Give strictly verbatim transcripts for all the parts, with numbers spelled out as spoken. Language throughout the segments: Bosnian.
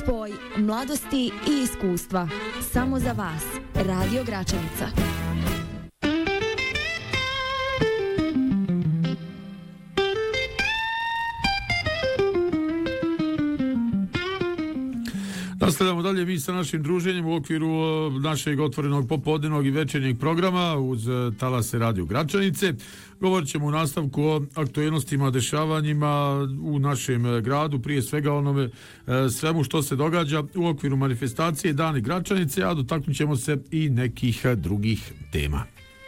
Spoj mladosti i iskustva. Samo za vas. Radio Gračanica. Nastavljamo dalje mi sa našim druženjem u okviru našeg otvorenog popodnevnog i večernjeg programa uz talase Radio Gračanice. Govorit ćemo u nastavku o aktuelnostima, dešavanjima u našem gradu, prije svega onome svemu što se događa u okviru manifestacije Dani Gračanice, a dotaknut ćemo se i nekih drugih tema.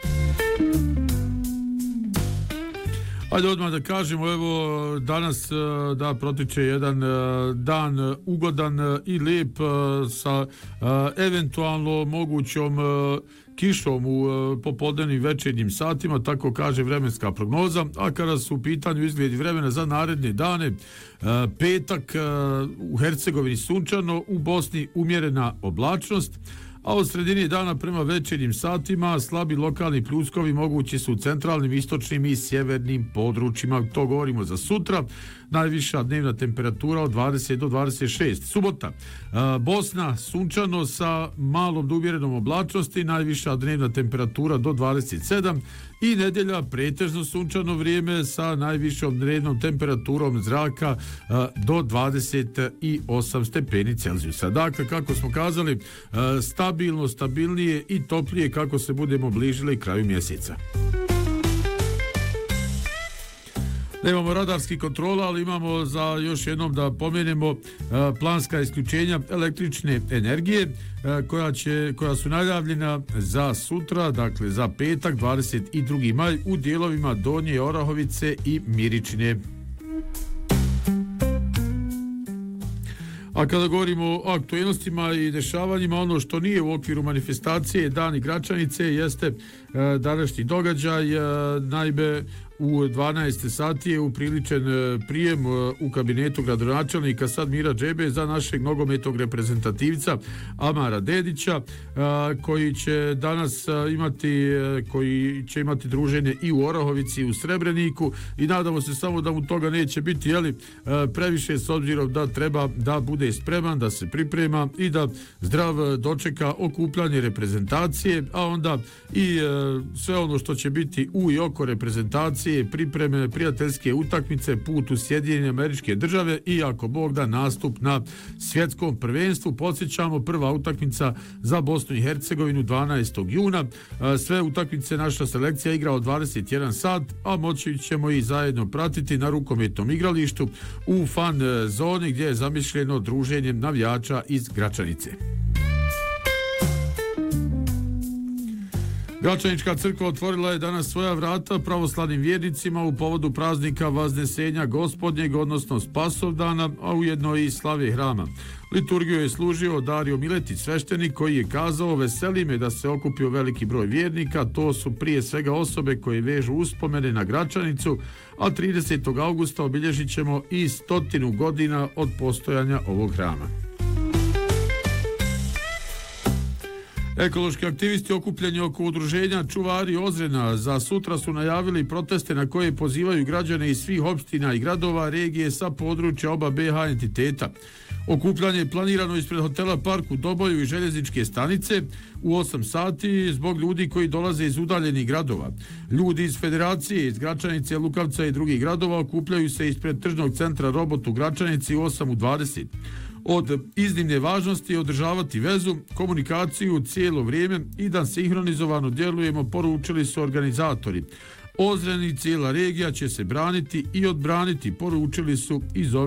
Ajde odmah da kažemo, evo danas da protiče jedan dan ugodan i lijep sa eventualno mogućom kišom u popodnevnim večernjim satima, tako kaže vremenska prognoza, a kada su u pitanju izgledi vremena za naredne dane, petak u Hercegovini sunčano, u Bosni umjerena oblačnost, a od sredine dana prema večernjim satima slabi lokalni pljuskovi mogući su u centralnim, istočnim i sjevernim područjima. To govorimo za sutra. Najviša dnevna temperatura od dvadeset do dvadeset šest. Subota, Bosna sunčano sa malom do umjerenom oblačnosti, najviša dnevna temperatura do dvadeset sedam. I nedjelja pretežno sunčano vrijeme sa najvišom dnevnom temperaturom zraka do dvadeset osam stepeni Celzijusa. Dakle, kako smo kazali, stabilno, stabilnije i toplije kako se budemo bližili kraju mjeseca. Nemamo radarskih kontrola, ali imamo za još jednom da pomenemo planska isključenja električne energije koja, će, koja su najavljena za sutra, dakle za petak dvadeset drugi maj u dijelovima Donje Orahovice i Miričine. A kada govorimo o aktuelnostima i dešavanjima, ono što nije u okviru manifestacije Dani Gračanice jeste e, današnji događaj. E, naime, u dvanaest sati je upriličen prijem u kabinetu gradonačelnika Sadmira Džebe za našeg nogometnog reprezentativca Amara Dedića, koji će danas imati koji će imati druženje i u Orahovici i u Srebreniku, i nadamo se samo da mu toga neće biti jeli, previše, s obzirom da treba da bude spreman, da se priprema i da zdrav dočeka okupljanje reprezentacije, a onda i sve ono što će biti u i oko reprezentacije, pripreme, prijateljske utakmice, put u Sjedinjene Američke Države i ako Bog da nastup na svjetskom prvenstvu. Podsjećamo, prva utakmica za Bosnu i Hercegovinu dvanaestog juna. Sve utakmice naša selekcija igra od dvadeset jedan sat, a moći ćemo i zajedno pratiti na rukometnom igralištu u fan zoni gdje je zamišljeno druženje navijača iz Gračanice. Gračanička crkva otvorila je danas svoja vrata pravoslavnim vjernicima u povodu praznika Vaznesenja Gospodnjeg, odnosno Spasovdana, a ujedno i slave hrama. Liturgiju je služio Dario Miletić, sveštenik, koji je kazao: veseli me da se okupio veliki broj vjernika, to su prije svega osobe koje vežu uspomene na Gračanicu, a tridesetog augusta obilježit ćemo i stotinu godina od postojanja ovog hrama. Ekološki aktivisti okupljeni oko udruženja Čuvari Ozrena za sutra su najavili proteste na koje pozivaju građane iz svih opština i gradova regije sa područja oba be ha entiteta. Okupljanje je planirano ispred hotela Park u Doboju i željezničke stanice u osam sati zbog ljudi koji dolaze iz udaljenih gradova. Ljudi iz Federacije, iz Gračanice, Lukavca i drugih gradova okupljaju se ispred tržnog centra Robot u Gračanici u osam u dvadeset. Od iznimne važnosti je održavati vezu, komunikaciju cijelo vrijeme i da sinhronizovano djelujemo, poručili su organizatori. Ozren i cijela regija će se braniti i odbraniti, poručili su iz ove